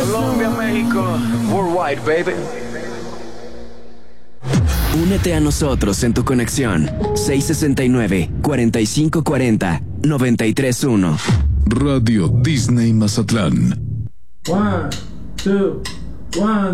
Colombia, México, worldwide, baby. Únete a nosotros en tu conexión 669-4540-931. Radio Disney Mazatlán. 1, 2, 1,